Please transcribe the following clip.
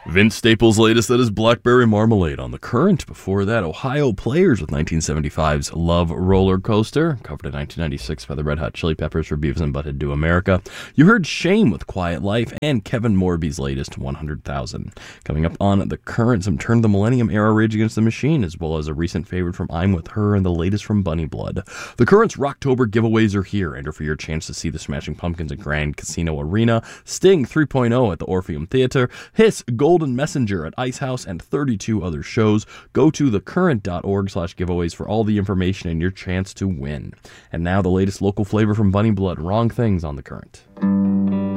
Vince Staples' latest, that is Blackberry Marmalade on The Current. Before that, Ohio Players with 1975's Love Roller Coaster, covered in 1996 by the Red Hot Chili Peppers for Beavis and Butthead Do America. You heard Shame with Quiet Life, and Kevin Morby's latest, 100,000. Coming up on The Current, some Turn of the Millennium era Rage Against the Machine, as well as a recent favorite from I'm With Her and the latest from Bunny Blood. The Current's Rocktober giveaways are here. Enter for your chance to see the Smashing Pumpkins at Grand Casino Arena, Sting 3.0 at the Orpheum Theater, Hiss Golden Messenger at Ice House, and 32 other shows. Go to thecurrent.org/giveaways for all the information and your chance to win. And now the latest local flavor from Bunny Blood, Wrong Things on The Current.